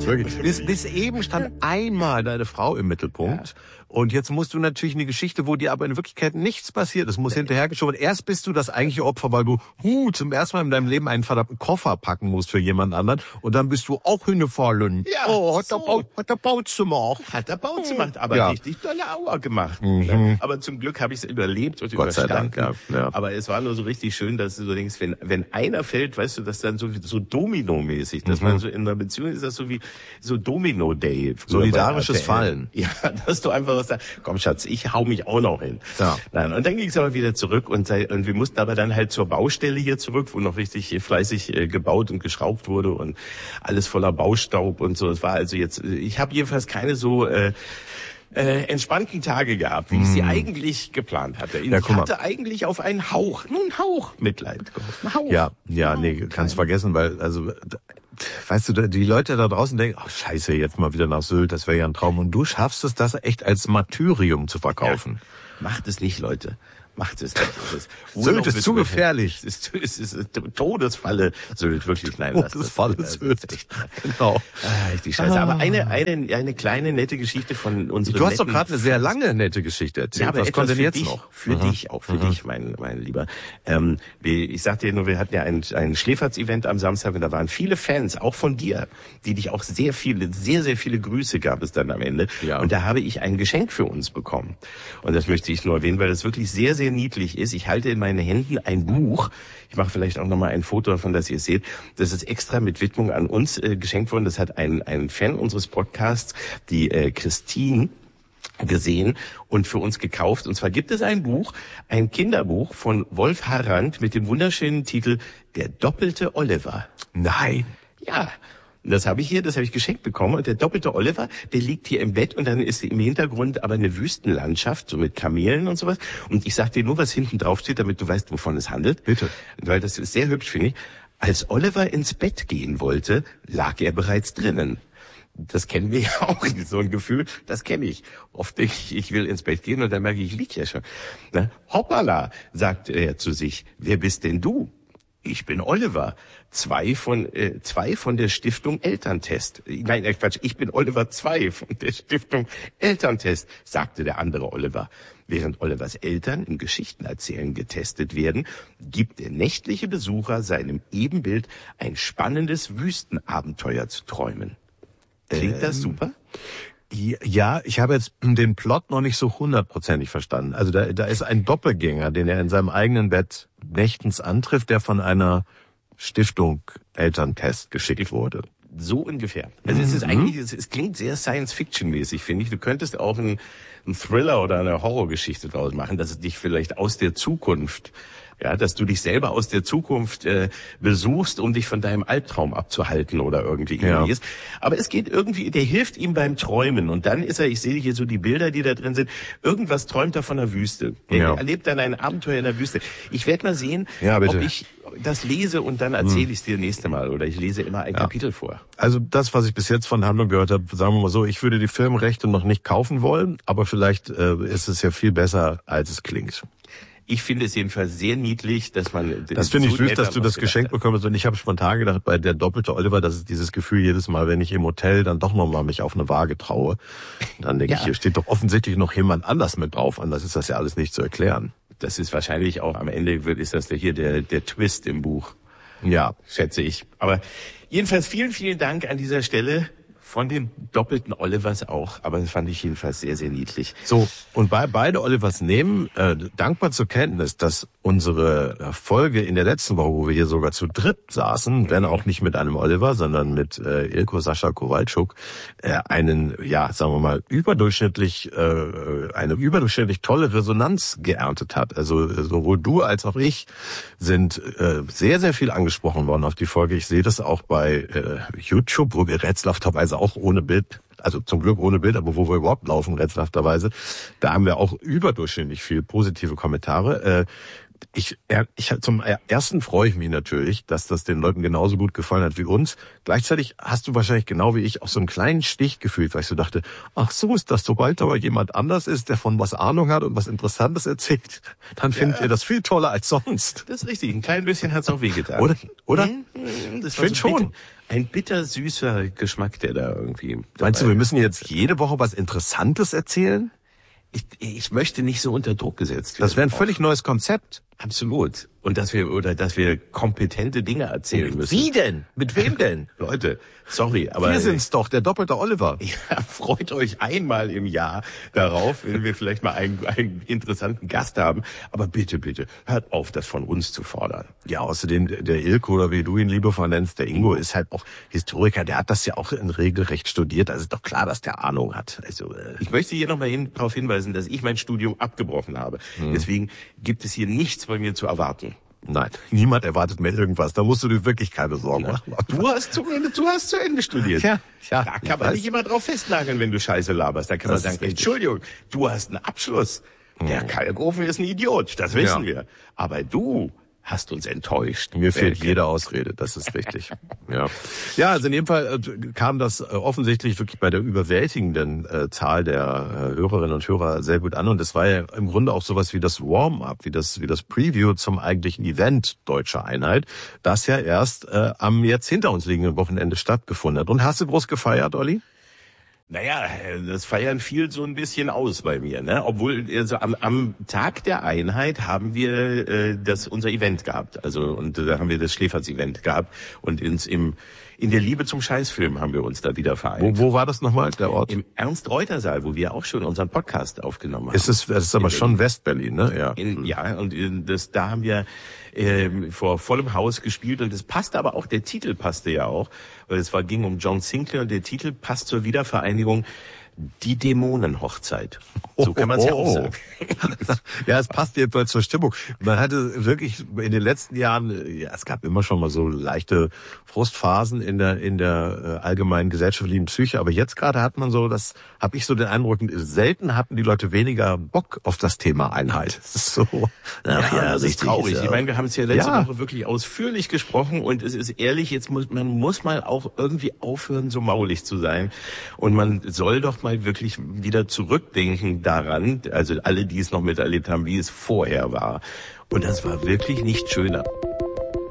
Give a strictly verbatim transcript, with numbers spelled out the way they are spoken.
Wirklich. Bis, bis eben stand einmal deine Frau im Mittelpunkt. Ja. Und jetzt musst du natürlich eine Geschichte, wo dir aber in Wirklichkeit nichts passiert. Es muss hinterhergeschoben. Erst bist du das eigentliche Opfer, weil du huh, zum ersten Mal in deinem Leben einen verdammten Koffer packen musst für jemand anderen. Und dann bist du auch hingefallen. Ja, oh, hat, so. der Bau, hat der Bautz gemacht. Hat der Bautz gemacht, aber ja. richtig dolle Aua gemacht. Mhm. Aber zum Glück habe ich es überlebt und Gott sei überstanden. Dank, ja. Ja. Aber es war nur so richtig schön, dass du so denkst, wenn, wenn einer fällt, weißt du, das dann so, so Domino-mäßig, dass mhm. man so in einer Beziehung ist, das so wie so Domino-Day. Solidarisches Fallen. Ja, dass du einfach was sagst, komm Schatz, ich hau mich auch noch hin. Ja. Nein, und dann ging es aber wieder zurück und, und wir mussten aber dann halt zur Baustelle hier zurück, wo noch richtig fleißig äh, gebaut und geschraubt wurde und alles voller Baustaub und so. Es war also jetzt, ich habe jedenfalls keine so äh, äh, entspannten Tage gehabt, wie ich sie eigentlich geplant hatte. Ich ja, hatte eigentlich auf einen Hauch, nur einen Hauch Mitleid gehofft. Ein Hauch. Ja, ja, nee, kannst vergessen, weil also weißt du, die Leute da draußen denken, ach scheiße, jetzt mal wieder nach Sylt, das wäre ja ein Traum. Und du schaffst es, das echt als Martyrium zu verkaufen. Ja. Macht es nicht, Leute. Macht es nicht. Es ist Sylt ist zu gefährlich. Es ist, es ist, es ist Todesfalle Sylt, wirklich. Nein, Todesfalle das, das, Sylt. Das echt, genau. Ah, die Scheiße. Aber eine, eine, eine kleine nette Geschichte von unserem Du hast doch gerade eine sehr lange nette Geschichte erzählt. Ja, aber was kommt denn jetzt dich, noch? Für Aha. dich, auch für Aha. dich, mein, mein Lieber. Ähm, ich sagte dir nur, wir hatten ja ein, ein Schläferz-Event am Samstag und da waren viele Fans, auch von dir, die dich auch sehr viele, sehr, sehr viele Grüße gab es dann am Ende. Ja. Und da habe ich ein Geschenk für uns bekommen. Und das möchte ich nur erwähnen, weil das wirklich sehr, sehr niedlich ist. Ich halte in meinen Händen ein Buch. Ich mache vielleicht auch nochmal ein Foto davon, dass ihr es seht. Das ist extra mit Widmung an uns äh, geschenkt worden. Das hat ein, ein Fan unseres Podcasts, die äh, Christine, gesehen und für uns gekauft. Und zwar gibt es ein Buch, ein Kinderbuch von Wolf Harrand mit dem wunderschönen Titel Der doppelte Oliver. Nein. Ja. Das habe ich hier, das habe ich geschenkt bekommen. Und der doppelte Oliver, der liegt hier im Bett und dann ist im Hintergrund aber eine Wüstenlandschaft, so mit Kamelen und sowas. Und ich sag dir nur, was hinten drauf steht, damit du weißt, wovon es handelt. Bitte. Weil das ist sehr hübsch, finde ich. Als Oliver ins Bett gehen wollte, lag er bereits drinnen. Das kennen wir ja auch, so ein Gefühl, das kenne ich. Oft denke ich, ich will ins Bett gehen und dann merke ich, ich lieg ja schon. Na, hoppala, sagt er zu sich, wer bist denn du? Ich bin Oliver, zwei von äh, zwei von der Stiftung Elterntest. Nein, äh, Quatsch, ich bin Oliver zwei von der Stiftung Elterntest, sagte der andere Oliver. Während Olivers Eltern im Geschichtenerzählen getestet werden, gibt der nächtliche Besucher seinem Ebenbild ein spannendes Wüstenabenteuer zu träumen. Klingt ähm, das super? Ja, ich habe jetzt den Plot noch nicht so hundertprozentig verstanden. Also da, da ist ein Doppelgänger, den er in seinem eigenen Bett nächtens antrifft, der von einer Stiftung Elterntest geschickt wurde. So ungefähr. Also es ist eigentlich, es, es klingt sehr Science-Fiction-mäßig, finde ich. Du könntest auch einen, einen Thriller oder eine Horrorgeschichte draus machen, dass es dich vielleicht aus der Zukunft, ja, dass du dich selber aus der Zukunft äh, besuchst, um dich von deinem Albtraum abzuhalten oder irgendwie ähnliches. Ja. Aber es geht irgendwie, der hilft ihm beim Träumen. Und dann ist er, ich sehe hier so die Bilder, die da drin sind, irgendwas träumt er von der Wüste. Er ja. erlebt dann ein Abenteuer in der Wüste. Ich werde mal sehen, ja, ob ich das lese und dann erzähle ich es dir nächste Mal. Oder ich lese immer ein ja. Kapitel vor. Also das, was ich bis jetzt von Handlung gehört habe, sagen wir mal so, ich würde die Filmrechte noch nicht kaufen wollen, aber vielleicht äh, ist es ja viel besser, als es klingt. Ich finde es jedenfalls sehr niedlich, dass man... Das finde ich süß, dass du das Geschenk bekommst. Und ich habe spontan gedacht, bei der doppelte Oliver, das ist dieses Gefühl jedes Mal, wenn ich im Hotel dann doch nochmal mich auf eine Waage traue. Dann denke ja. ich, hier steht doch offensichtlich noch jemand anders mit drauf. Anders ist das ja alles nicht zu erklären. Das ist wahrscheinlich auch, am Ende wird, ist das hier der, der Twist im Buch. Ja, schätze ich. Aber jedenfalls vielen, vielen Dank an dieser Stelle. Von den doppelten Olivers auch, aber das fand ich jedenfalls sehr, sehr niedlich. So, und bei beide Olivers nehmen, äh, dankbar zur Kenntnis, dass unsere Folge in der letzten Woche, wo wir hier sogar zu dritt saßen, wenn auch nicht mit einem Oliver, sondern mit äh, Ilko Sascha Kowalczuk, äh, einen, ja, sagen wir mal, überdurchschnittlich, äh, eine überdurchschnittlich tolle Resonanz geerntet hat. Also sowohl du als auch ich sind äh, sehr, sehr viel angesprochen worden auf die Folge. Ich sehe das auch bei äh, YouTube, wo wir rätselhafterweise auch ohne Bild, also zum Glück ohne Bild, aber wo wir überhaupt laufen, rätselhafterweise, da haben wir auch überdurchschnittlich viel positive Kommentare. Ich, ich zum ersten freue ich mich natürlich, dass das den Leuten genauso gut gefallen hat wie uns. Gleichzeitig hast du wahrscheinlich genau wie ich auch so einen kleinen Stich gefühlt, weil ich so dachte, ach so ist das, sobald aber jemand anders ist, der von was Ahnung hat und was Interessantes erzählt, dann findet ja. ihr das viel toller als sonst. Das ist richtig, ein klein bisschen hat's auch wehgetan. Oder? Oder? Das ich finde so schon. ein bittersüßer Geschmack, der da irgendwie... Meinst du, wir müssen jetzt jede Woche was Interessantes erzählen? Ich, ich möchte nicht so unter Druck gesetzt werden. Das wäre ein völlig neues Konzept. Absolut. Und dass wir, oder dass wir kompetente Dinge erzählen müssen. Wie denn? Mit wem denn? Leute, sorry, aber... Wir sind's doch, der doppelte Oliver. Ja, freut euch einmal im Jahr darauf, wenn wir vielleicht mal einen, einen interessanten Gast haben. Aber bitte, bitte, hört auf, das von uns zu fordern. Ja, außerdem, der Ilko, oder wie du ihn liebevoll nennst, der Ingo, ist halt auch Historiker. Der hat das ja auch in Regelrecht studiert. Also ist doch klar, dass der Ahnung hat. Also, äh ich möchte hier nochmal hin, darauf hinweisen, dass ich mein Studium abgebrochen habe. Hm. Deswegen gibt es hier nichts bei mir zu erwarten. Nein, niemand erwartet mehr irgendwas. Da musst du dir wirklich keine Sorgen machen. Du hast zu Ende, du hast zu Ende studiert. Ja, ja. Da kann man nicht immer drauf festnageln, wenn du Scheiße laberst. Da kann man sagen, Entschuldigung, du hast einen Abschluss. Der Kalkofen ist ein Idiot, das wissen ja. wir. Aber du hast uns enttäuscht. Mir fehlt Welke. jede Ausrede, das ist richtig. Ja, ja, also in dem Fall äh, kam das äh, offensichtlich wirklich bei der überwältigenden äh, Zahl der äh, Hörerinnen und Hörer sehr gut an. Und es war ja im Grunde auch sowas wie das Warm-up, wie das wie das Preview zum eigentlichen Event Deutsche Einheit, das ja erst äh, am jetzt hinter uns liegenden Wochenende stattgefunden hat. Und hast du groß gefeiert, Olli? Naja, das Feiern fiel so ein bisschen aus bei mir, ne? Obwohl, also am, am Tag der Einheit haben wir äh, das unser Event gehabt, also und da haben wir das Schläferz-Event gehabt und ins im in der Liebe zum Scheißfilm haben wir uns da wieder vereint. Wo, wo war das nochmal, der Ort? Im Ernst-Reuter-Saal, wo wir auch schon unseren Podcast aufgenommen haben. Ist es, das ist aber schon West-Berlin, ne? Ja. In, ja, und in, das, da haben wir äh, vor vollem Haus gespielt und das passte aber auch, der Titel passte ja auch, weil es war, ging um John Sinclair und der Titel passt zur Wiedervereinigung. Die Dämonenhochzeit. So kann man es ja auch sagen. Ja, es passt jedenfalls zur Stimmung. Man hatte wirklich in den letzten Jahren, ja, es gab immer schon mal so leichte Frustphasen in der in der äh, allgemeinen gesellschaftlichen Psyche, aber jetzt gerade hat man so, das habe ich so den Eindruck, selten hatten die Leute weniger Bock auf das Thema Einheit. Das ist so, ach, ja, ja, das ist traurig. Ja. Ich meine, wir haben es ja letzte ja. Woche wirklich ausführlich gesprochen und es ist ehrlich, jetzt muss man muss mal auch irgendwie aufhören, so maulig zu sein und man soll doch mal wirklich wieder zurückdenken daran, also alle, die es noch miterlebt haben, wie es vorher war. Und das war wirklich nicht schöner.